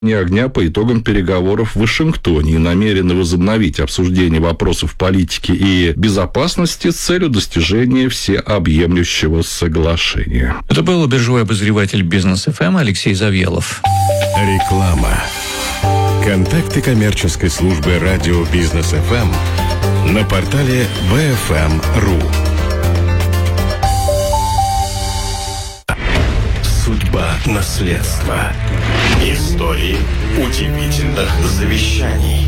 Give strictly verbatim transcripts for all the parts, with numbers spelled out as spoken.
огня по итогам переговоров в Вашингтоне и намерены возобновить обсуждение вопросов политики и безопасности с целью достижения всеобъемлющего соглашения. Это был биржевой обозреватель Бизнес эф эм Алексей Завьялов. Реклама. Контакты коммерческой службы радио Бизнес эф эм на портале би эф эм точка ру. Судьба наследства. Истории удивительных завещаний.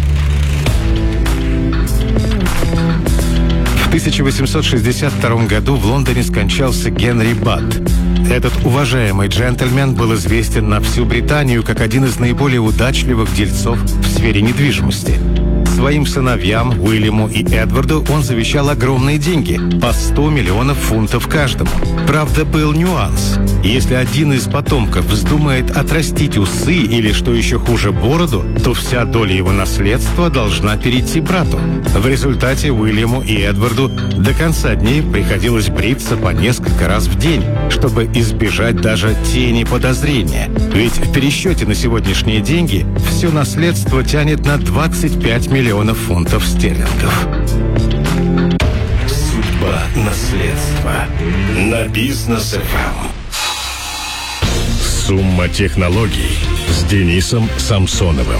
В тысяча восемьсот шестьдесят втором году в Лондоне скончался Генри Бат. Этот уважаемый джентльмен был известен на всю Британию как один из наиболее удачливых дельцов в сфере недвижимости. Своим сыновьям, Уильяму и Эдварду, он завещал огромные деньги – по сто миллионов фунтов каждому. Правда, был нюанс. Если один из потомков вздумает отрастить усы или, что еще хуже, бороду, то вся доля его наследства должна перейти брату. В результате Уильяму и Эдварду до конца дней приходилось бриться по несколько раз в день, чтобы избежать даже тени подозрения. Ведь в пересчете на сегодняшние деньги все наследство тянет на двадцать пять миллионов фунтов стерлингов. Судьба наследства на Бизнес эф эм. Сумма технологий с Денисом Самсоновым.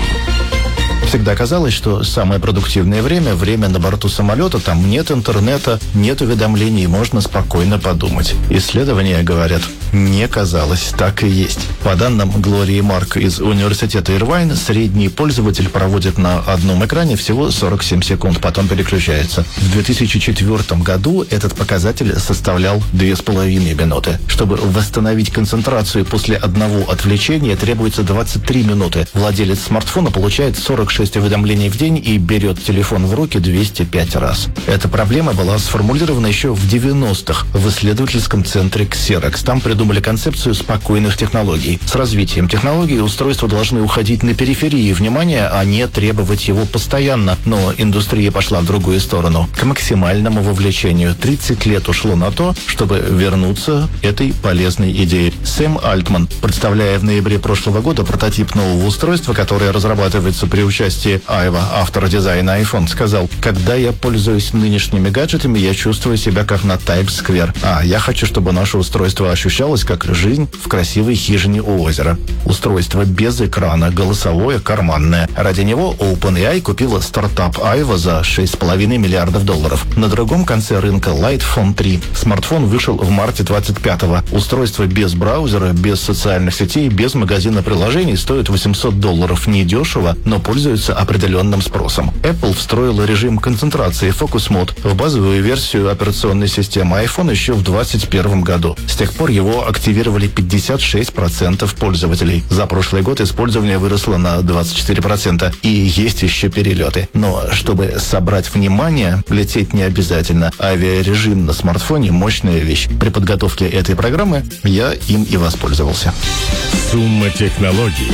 Всегда казалось, что самое продуктивное время – время на борту самолета. Там нет интернета, нет уведомлений, можно спокойно подумать. Исследования говорят, не казалось, так и есть. По данным Глории Марк из университета Ирвайн, средний пользователь проводит на одном экране всего сорок семь секунд, потом переключается. В две тысячи четвёртом году этот показатель составлял две с половиной минуты. Чтобы восстановить концентрацию после одного отвлечения, требуется двадцать три минуты. Владелец смартфона получает сорок шесть уведомлений в день и берет телефон в руки двести пять раз. Эта проблема была сформулирована еще в девяностых в исследовательском центре Xerox. Там придумали концепцию спокойных технологий. С развитием технологий устройства должны уходить на периферии внимания, а не требовать его постоянно. Но индустрия пошла в другую сторону, к максимальному вовлечению. тридцать лет ушло на то, чтобы вернуться этой полезной идее. Сэм Альтман, представляя в ноябре прошлого года прототип нового устройства, которое разрабатывается при участии Айва, автора дизайна iPhone, сказал: «Когда я пользуюсь нынешними гаджетами, я чувствую себя как на Таймс-сквер. А я хочу, чтобы наше устройство ощущалось как жизнь в красивой хижине у озера. Устройство без экрана, голосовое, карманное. Ради него OpenAI купила стартап Айва за шесть с половиной миллиардов долларов. На другом конце рынка Lightphone три. Смартфон вышел в марте двадцать пятого. Устройство без браузера, без социальных сетей, без магазина приложений стоит восемьсот долларов. Недешево, но пользуется определенным спросом. Apple встроила режим концентрации Focus Mode в базовую версию операционной системы iPhone еще в двадцать первом году. С тех пор его активировали пятьдесят шесть процентов пользователей. За прошлый год использование выросло на двадцать четыре процента. И есть еще перелеты. Но чтобы собрать внимание, лететь не обязательно. Авиарежим на смартфоне – мощная вещь. При подготовке этой программы я им и воспользовался. Сумма технологий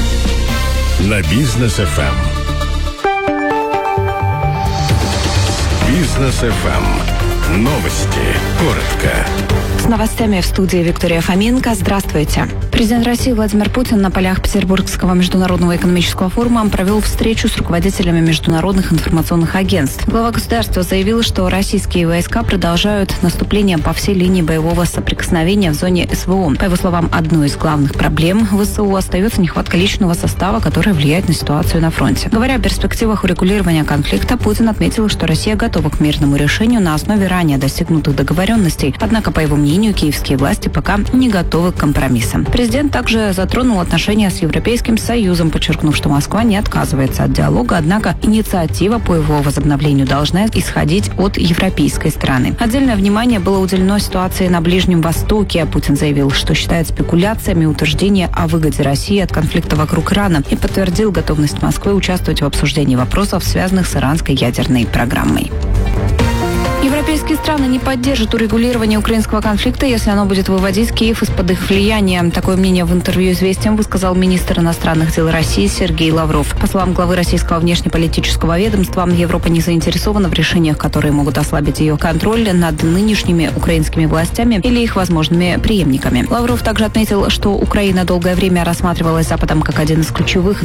на Бизнес эф эм. Бизнес эф эм. Новости. Коротко. С новостями в студии Виктория Фоменко. Здравствуйте. Президент России Владимир Путин на полях Петербургского международного экономического форума провел встречу с руководителями международных информационных агентств. Глава государства заявил, что российские войска продолжают наступление по всей линии боевого соприкосновения в зоне эс вэ о. По его словам, одной из главных проблем вэ эс о остается нехватка личного состава, которая влияет на ситуацию на фронте. Говоря о перспективах урегулирования конфликта, Путин отметил, что Россия готова к мирному решению на основе ранее достигнутых договоренностей. Однако, по его мнению, киевские власти пока не готовы к компромиссам. Президент также затронул отношения с Европейским Союзом, подчеркнув, что Москва не отказывается от диалога, однако инициатива по его возобновлению должна исходить от европейской стороны. Отдельное внимание было уделено ситуации на Ближнем Востоке. Путин заявил, что считает спекуляциями утверждения о выгоде России от конфликта вокруг Ирана и подтвердил готовность Москвы участвовать в обсуждении вопросов, связанных с иранской ядерной программой. Европейский Европейские страны не поддержат урегулирование украинского конфликта, если оно будет выводить Киев из-под их влияния. Такое мнение в интервью «Известиям» высказал министр иностранных дел России Сергей Лавров. По словам главы российского внешнеполитического ведомства, Европа не заинтересована в решениях, которые могут ослабить ее контроль над нынешними украинскими властями или их возможными преемниками. Лавров также отметил, что Украина долгое время рассматривалась Западом как один из ключевых